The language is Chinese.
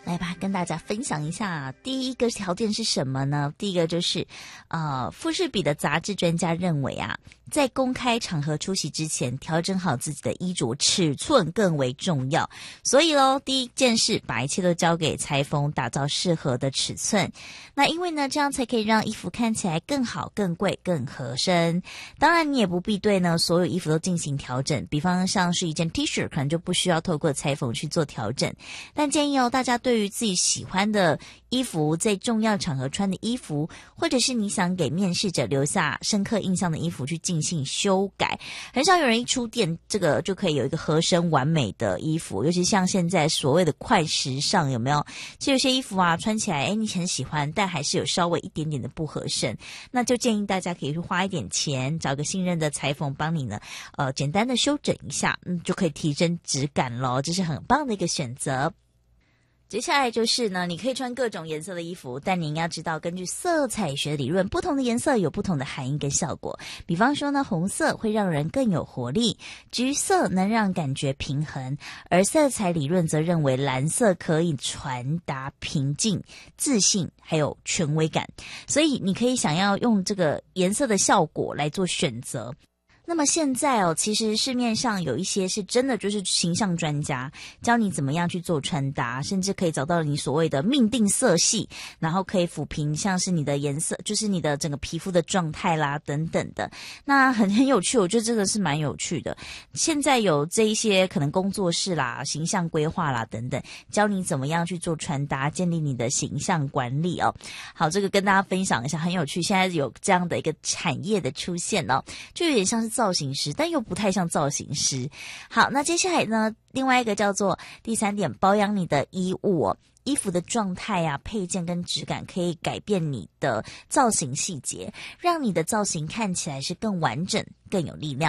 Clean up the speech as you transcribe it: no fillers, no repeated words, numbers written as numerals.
来吧，跟大家分享一下。第一个条件是什么呢？第一个就是富士比的杂志专家认为啊，在公开场合出席之前，调整好自己的衣着尺寸更为重要。所以咯，第一件事，把一切都交给裁缝，打造适合的尺寸。那因为呢，这样才可以让衣服看起来更好、更贵、更合身。当然，你也不必对呢所有衣服都进行调整，比方像是一件 T 恤，可能就不需要透过裁缝去做调整。但建议大家对于自己喜欢的衣服，在重要场合穿的衣服，或者是你想给面试者留下深刻印象的衣服去进行修改。很少有人一出店，这个就可以有一个合身完美的衣服，尤其像现在所谓的快时尚，有没有？其实有些衣服啊，穿起来你很喜欢，但还是有稍微一点点的不合身，那就建议大家可以去花一点钱，找个信任的裁缝帮你呢简单的修整一下，就可以提升质感咯，这是很棒的一个选择。接下来就是呢，你可以穿各种颜色的衣服，但你应该要知道，根据色彩学理论，不同的颜色有不同的含义跟效果。比方说呢，红色会让人更有活力，橘色能让感觉平衡，而色彩理论则认为蓝色可以传达平静、自信还有权威感。所以你可以想要用这个颜色的效果来做选择。那么现在其实市面上有一些是真的就是形象专家，教你怎么样去做穿搭，甚至可以找到你所谓的命定色系，然后可以抚平像是你的颜色，就是你的整个皮肤的状态啦等等的。那很有趣，我觉得这个是蛮有趣的。现在有这一些可能工作室啦、形象规划啦等等，教你怎么样去做穿搭，建立你的形象管理哦。好，这个跟大家分享一下，很有趣。现在有这样的一个产业的出现哦，就有点像是造型师，但又不太像造型师。好，那接下来呢，另外一个叫做第3点，保养你的衣物哦。衣服的状态啊、配件跟质感可以改变你的造型细节，让你的造型看起来是更完整、更有力量。